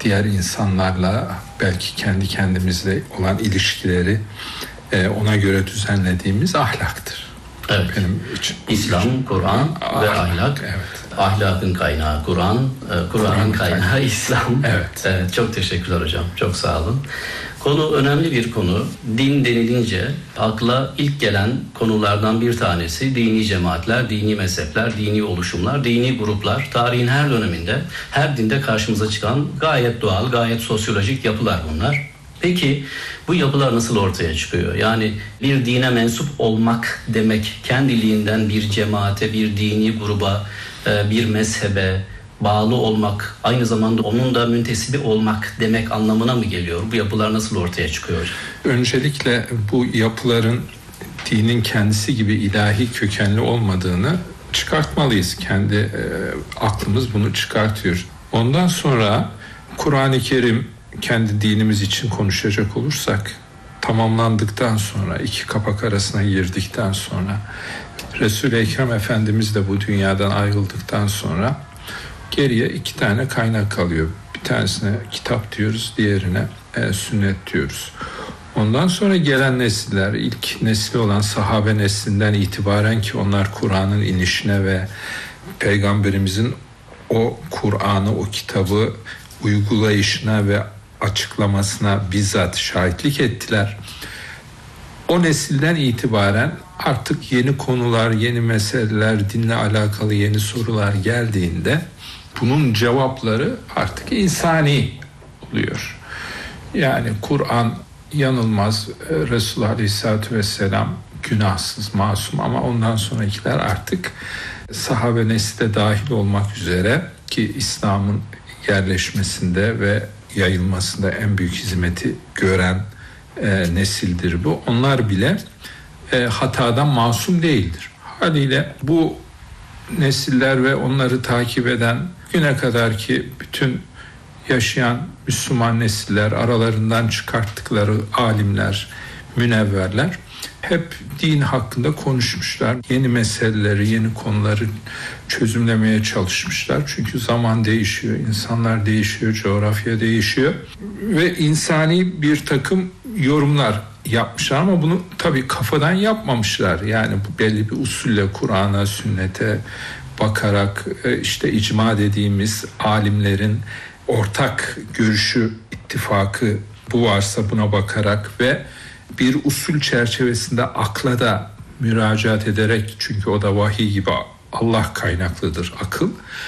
diğer insanlarla, belki kendi kendimizle olan ilişkileri ona göre düzenlediğimiz ahlaktır. Evet. Benim için İslam, Kur'an ve ahlak. Evet. Ahlakın kaynağı Kur'an, Kur'an'ın kaynağı İslam. Evet. Çok teşekkürler hocam. Çok sağ olun. Konu önemli bir konu. Din denilince akla ilk gelen konulardan bir tanesi dini cemaatler, dini mezhepler, dini oluşumlar, dini gruplar. Tarihin her döneminde, her dinde karşımıza çıkan gayet doğal, gayet sosyolojik yapılar bunlar. Peki bu yapılar nasıl ortaya çıkıyor? Yani bir dine mensup olmak demek kendiliğinden bir cemaate, bir dini gruba, bir mezhebe bağlı olmak, aynı zamanda onun da müntesibi olmak demek anlamına mı geliyor? Bu yapılar nasıl ortaya çıkıyor? Öncelikle bu yapıların dinin kendisi gibi ilahi kökenli olmadığını çıkartmalıyız. Kendi aklımız bunu çıkartıyor. Ondan sonra Kur'an-ı Kerim, kendi dinimiz için konuşacak olursak, tamamlandıktan sonra, iki kapak arasına girdikten sonra, Resul-i Ekrem Efendimiz de bu dünyadan ayrıldıktan sonra geriye iki tane kaynak kalıyor. Bir tanesine kitap diyoruz, diğerine sünnet diyoruz. Ondan sonra gelen nesiller, ilk nesli olan sahabe neslinden itibaren, ki onlar Kur'an'ın inişine ve Peygamberimizin o Kur'an'ı, o kitabı uygulayışına ve açıklamasına bizzat şahitlik ettiler. O nesilden itibaren artık yeni konular, yeni meseleler, dinle alakalı yeni sorular geldiğinde bunun cevapları artık insani oluyor. Yani Kur'an yanılmaz, Resulullah Aleyhisselatü Vesselam günahsız, masum, ama ondan sonrakiler artık sahabe nesli de dahil olmak üzere, ki İslam'ın yerleşmesinde ve yayılmasında en büyük hizmeti gören nesildir bu. Onlar bile hatadan masum değildir. Haliyle bu nesiller ve onları takip eden güne kadar ki bütün yaşayan Müslüman nesiller, aralarından çıkarttıkları alimler, münevverler hep din hakkında konuşmuşlar. Yeni meseleleri, yeni konuları çözümlemeye çalışmışlar. Çünkü zaman değişiyor, insanlar değişiyor, coğrafya değişiyor ve insani bir takım yorumlar yapmışlar, ama bunu tabii kafadan yapmamışlar. Yani bu belli bir usulle Kur'an'a, sünnete bakarak, işte icma dediğimiz alimlerin ortak görüşü, ittifakı bu varsa buna bakarak ve bir usul çerçevesinde akla da müracaat ederek, çünkü o da vahiy gibi Allah kaynaklıdır akıl,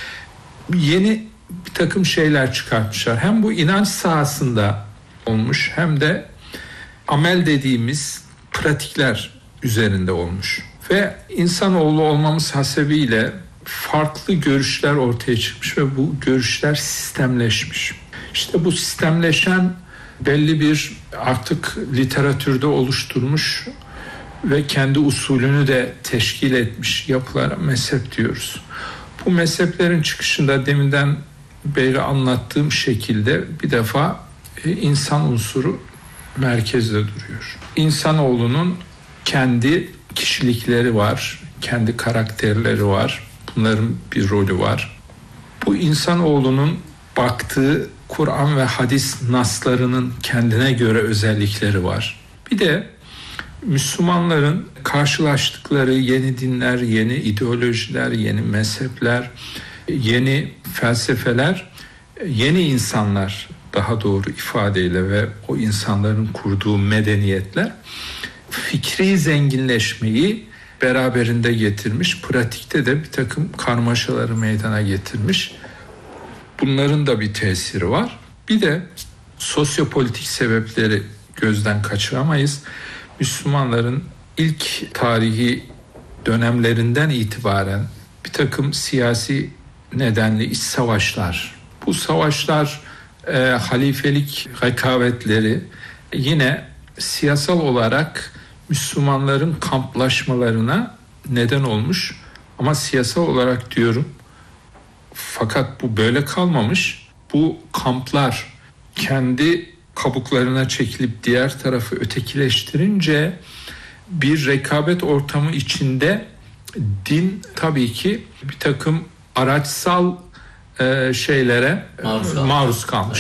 yeni bir takım şeyler çıkartmışlar. Hem bu inanç sahasında olmuş, hem de amel dediğimiz pratikler üzerinde olmuş. Ve insanoğlu olmamız hasebiyle farklı görüşler ortaya çıkmış ve bu görüşler sistemleşmiş. İşte bu sistemleşen belli bir artık literatürde oluşturmuş ve kendi usulünü de teşkil etmiş yapılara mezhep diyoruz. Bu mezheplerin çıkışında deminden beri anlattığım şekilde bir defa insan unsuru merkezde duruyor. İnsanoğlunun kendi kişilikleri var, kendi karakterleri var. Bunların bir rolü var. Bu insanoğlunun baktığı Kur'an ve hadis naslarının kendine göre özellikleri var. Bir de Müslümanların karşılaştıkları yeni dinler, yeni ideolojiler, yeni mezhepler, yeni felsefeler, yeni insanlar, daha doğru ifadeyle, ve o insanların kurduğu medeniyetler fikri zenginleşmeyi beraberinde getirmiş, pratikte de bir takım karmaşaları meydana getirmiş. Bunların da bir tesiri var. Bir de sosyopolitik sebepleri gözden kaçıramayız. Müslümanların ilk tarihi dönemlerinden itibaren bir takım siyasi nedenli iç savaşlar, bu savaşlar, halifelik rekabetleri yine siyasal olarak Müslümanların kamplaşmalarına neden olmuş. Ama siyasal olarak diyorum, fakat bu böyle kalmamış. Bu kamplar kendi kabuklarına çekilip diğer tarafı ötekileştirince bir rekabet ortamı içinde din tabii ki bir takım araçsal şeylere maruz kalmış.